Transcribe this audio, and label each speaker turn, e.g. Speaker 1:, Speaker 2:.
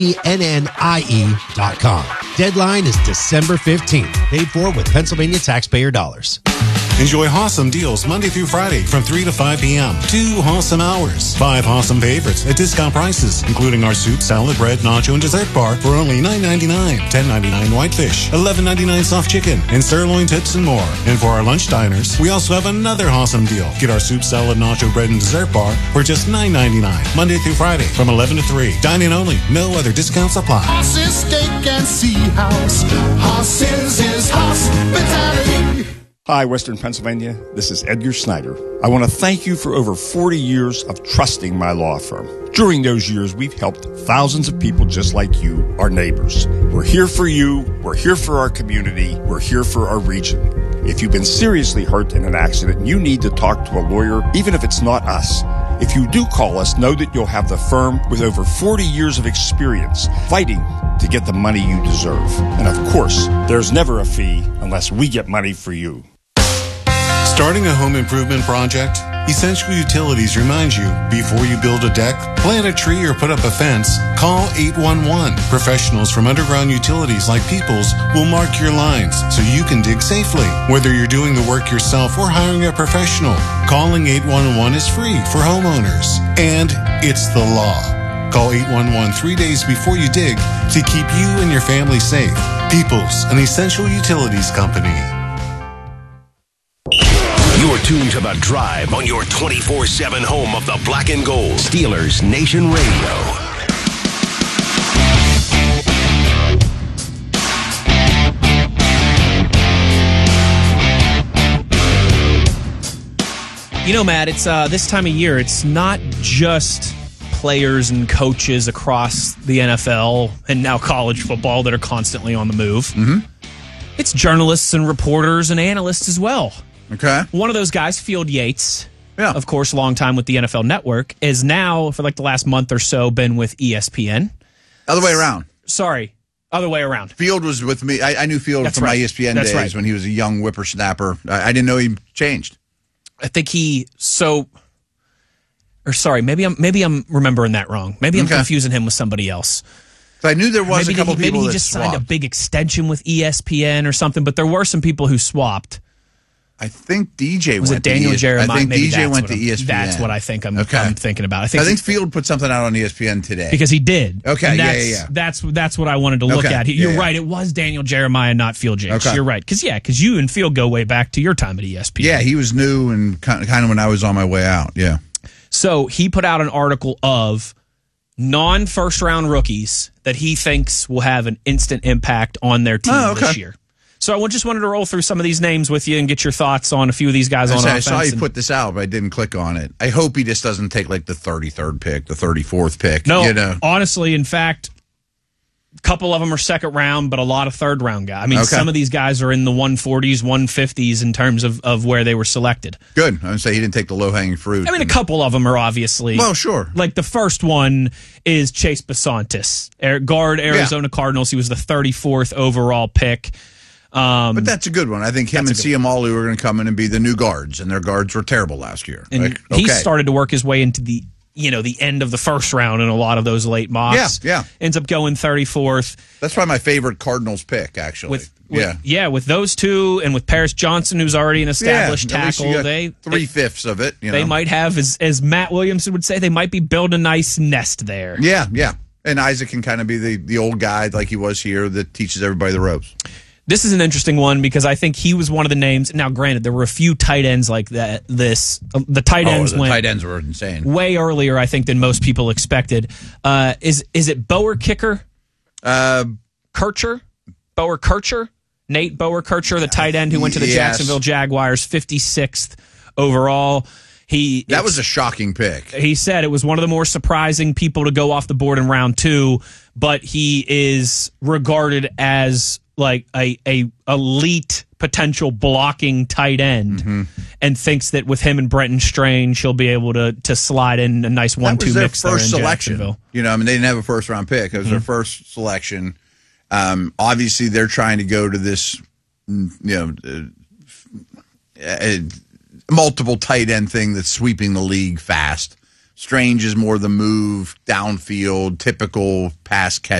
Speaker 1: ENNIE.com. Deadline is December 15th. Paid for with Pennsylvania taxpayer dollars.
Speaker 2: Enjoy Hossam deals Monday through Friday from 3 to 5 p.m. 2 Hossam hours. 5 Hossam favorites at discount prices, including our soup, salad, bread, nacho, and dessert bar for only $9.99. $10.99 whitefish, $11.99 soft chicken, and sirloin tips and more. And for our lunch diners, we also have another Hossam deal. Get our soup, salad, nacho, bread, and dessert bar for just $9.99. Monday through Friday from 11 to 3. Dine-in only. No other discounts apply.
Speaker 3: Hoss's Steak and Sea House. Hoss's is hospitality.
Speaker 4: Hi, Western Pennsylvania. This is Edgar Snyder. I want to thank you for over 40 years of trusting my law firm. During those years, we've helped thousands of people just like you, our neighbors. We're here for you. We're here for our community. We're here for our region. If you've been seriously hurt in an accident and you need to talk to a lawyer, even if it's not us, if you do call us, know that you'll have the firm with over 40 years of experience fighting to get the money you deserve. And of course, there's never a fee unless we get money for you.
Speaker 2: Starting a home improvement project? Essential Utilities reminds you, before you build a deck, plant a tree, or put up a fence, call 811. Professionals from Underground Utilities like Peoples will mark your lines so you can dig safely. Whether you're doing the work yourself or hiring a professional, calling 811 is free for homeowners. And it's the law. Call 811 3 days before you dig to keep you and your family safe. Peoples, an Essential Utilities company.
Speaker 5: You're tuned to The Drive on your 24/7 home of the Black and Gold. Steelers Nation Radio.
Speaker 6: You know, Matt, it's this time of year, it's not just players and coaches across the NFL and now college football that are constantly on the move.
Speaker 7: Mm-hmm.
Speaker 6: It's journalists and reporters and analysts as well.
Speaker 7: Okay.
Speaker 6: One of those guys, Field Yates,
Speaker 7: yeah,
Speaker 6: of course, long time with the NFL Network, is now, for like the last month or so, been with ESPN.
Speaker 7: Other way around.
Speaker 6: Sorry, other way around.
Speaker 7: Field was with me. I knew Field from my ESPN days when he was a young whippersnapper. I didn't know he changed.
Speaker 6: I think maybe I'm remembering that wrong. Maybe I'm confusing him with somebody else.
Speaker 7: So I knew there was a couple people
Speaker 6: maybe he
Speaker 7: that
Speaker 6: just
Speaker 7: swapped.
Speaker 6: signed a big extension with ESPN or something, but there were some people who swapped.
Speaker 7: I think DJ
Speaker 6: was
Speaker 7: went
Speaker 6: it Daniel
Speaker 7: to
Speaker 6: Jeremiah?
Speaker 7: I think
Speaker 6: maybe
Speaker 7: DJ went to ESPN.
Speaker 6: That's what I think I'm thinking about. I think
Speaker 7: Field put something out on ESPN today.
Speaker 6: Because he did.
Speaker 7: Okay,
Speaker 6: yeah. That's what I wanted to look at. You're right. It was Daniel Jeremiah, not Field Yates.
Speaker 7: Okay.
Speaker 6: You're right. Because you and Field go way back to your time at ESPN.
Speaker 7: Yeah, he was new and kind of when I was on my way out. Yeah.
Speaker 6: So he put out an article of non-first round rookies that he thinks will have an instant impact on their team this year. So I just wanted to roll through some of these names with you and get your thoughts on a few of these guys on offense.
Speaker 7: I saw you put this out, but I didn't click on it. I hope he just doesn't take like the 33rd pick, the 34th pick.
Speaker 6: No, honestly, in fact, a couple of them are second round, but a lot of third round guys. I mean, some of these guys are in the 140s, 150s in terms of where they were selected.
Speaker 7: Good. I would say he didn't take the low-hanging fruit.
Speaker 6: I mean, a couple of them are obviously.
Speaker 7: Well, sure.
Speaker 6: Like the first one is Chase Besantis, guard, Arizona Cardinals. He was the 34th overall pick.
Speaker 7: But that's a good one. I think him and Siamalu are going to come in and be the new guards, and their guards were terrible last year.
Speaker 6: And he started to work his way into the end of the first round in a lot of those late mocks.
Speaker 7: Yeah.
Speaker 6: Ends up going 34th.
Speaker 7: That's probably my favorite Cardinals pick, actually.
Speaker 6: With those two and with Paris Johnson, who's already an established tackle, they
Speaker 7: 3/5 of it.
Speaker 6: They might have, as Matt Williamson would say, they might be building a nice nest there.
Speaker 7: Yeah. And Isaac can kind of be the old guy like he was here that teaches everybody the ropes.
Speaker 6: This is an interesting one because I think he was one of the names. Now, granted, there were a few tight ends like that. The tight ends
Speaker 7: were insane.
Speaker 6: Way earlier, I think, than most people expected. Is it Boer Kicker? Kircher? Boer Kircher? Nate Boer Kircher, the tight end who went to the Jacksonville Jaguars, 56th overall. That
Speaker 7: was a shocking pick.
Speaker 6: He said it was one of the more surprising people to go off the board in round 2, but he is regarded as like a elite potential blocking tight end, and thinks that with him and Brenton Strange, he'll be able to slide in a nice 1-2 mix there in Jacksonville.
Speaker 7: They didn't have a first round pick. It was their first selection. Obviously, they're trying to go to this, multiple tight end thing that's sweeping the league fast. Strange is more the move, downfield, typical pass catch